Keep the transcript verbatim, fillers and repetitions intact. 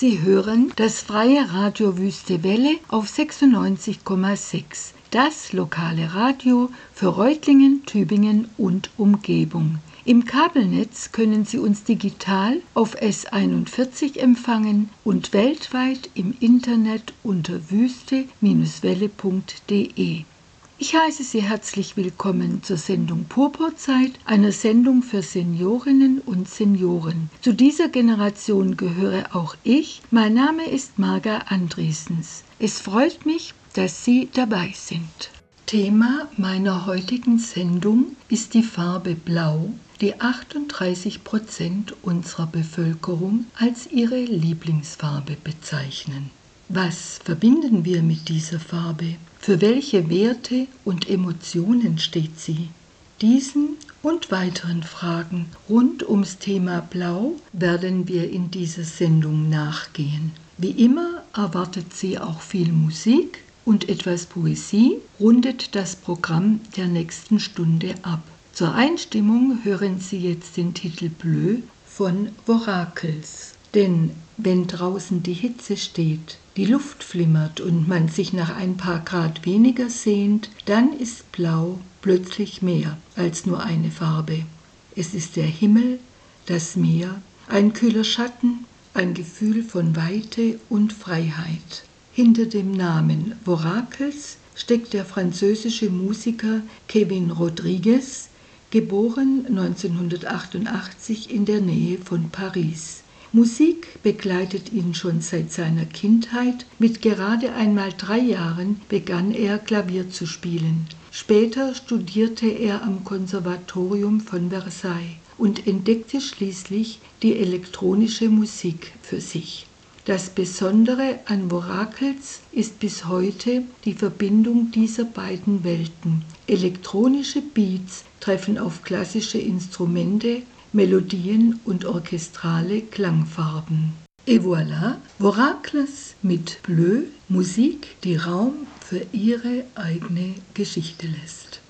Sie hören das freie Radio Wüste Welle auf sechsundneunzig Komma sechs, das lokale Radio für Reutlingen, Tübingen und Umgebung. Im Kabelnetz können Sie uns digital auf S einundvierzig empfangen und weltweit im Internet unter wüste Welle punkt de. Ich heiße Sie herzlich willkommen zur Sendung Purpurzeit, einer Sendung für Seniorinnen und Senioren. Zu dieser Generation gehöre auch ich. Mein Name ist Marga Andriessens. Es freut mich, dass Sie dabei sind. Thema meiner heutigen Sendung ist die Farbe Blau, die achtunddreißig Prozent unserer Bevölkerung als ihre Lieblingsfarbe bezeichnen. Was verbinden wir mit dieser Farbe? Für welche Werte und Emotionen steht sie? Diesen und weiteren Fragen rund ums Thema Blau werden wir in dieser Sendung nachgehen. Wie immer erwartet Sie auch viel Musik und etwas Poesie rundet das Programm der nächsten Stunde ab. Zur Einstimmung hören Sie jetzt den Titel Bleu von Voracles. Denn wenn draußen die Hitze steht, die Luft flimmert und man sich nach ein paar Grad weniger sehnt, dann ist Blau plötzlich mehr als nur eine Farbe. Es ist der Himmel, das Meer, ein kühler Schatten, ein Gefühl von Weite und Freiheit. Hinter dem Namen Voracles steckt der französische Musiker Kevin Rodriguez, geboren neunzehnhundertachtundachtzig in der Nähe von Paris. Musik begleitet ihn schon seit seiner Kindheit. Mit gerade einmal drei Jahren begann er Klavier zu spielen. Später studierte er am Konservatorium von Versailles und entdeckte schließlich die elektronische Musik für sich. Das Besondere an Voracles ist bis heute die Verbindung dieser beiden Welten. Elektronische Beats treffen auf klassische Instrumente, Melodien und orchestrale Klangfarben. Et voilà, Voracles mit Bleu, Musik, die Raum für ihre eigene Geschichte lässt.